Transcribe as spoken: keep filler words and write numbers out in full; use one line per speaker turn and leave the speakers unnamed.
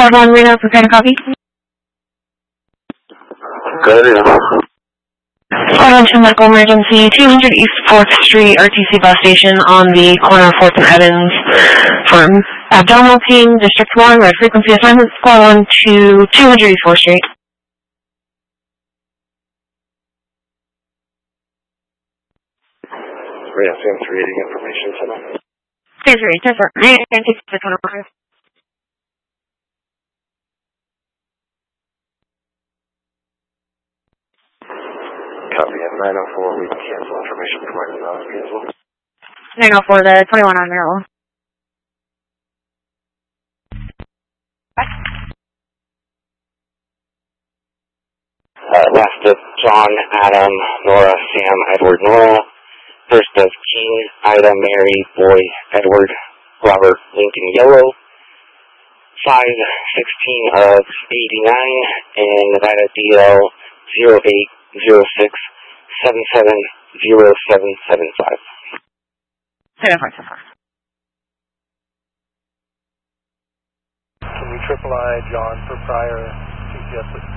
five one Reno, prepare to copy.
Good enough.
five one two medical emergency, two hundred East fourth Street, R T C bus station on the corner of fourth and Evans for abdominal pain, District one, red frequency assignment, squad one to two hundred East fourth Street.
Reno, Sam three eighty information center.
Sam three, ten four, nine, ten six, six hundred five.
Copy at nine oh four, we can cancel information provided on the cancel.
nine oh four, the twenty-one on Merrill.
Uh, last of John, Adam, Nora, Sam, Edward, Nora. First of King, Ida, Mary, Boy, Edward, Robert, Lincoln, Yellow. five sixteen of eighty-nine, and Nevada D L zero eight zero six seven seven zero seven seven five.
seven five seven five.
Can we triple I John for prior G P S?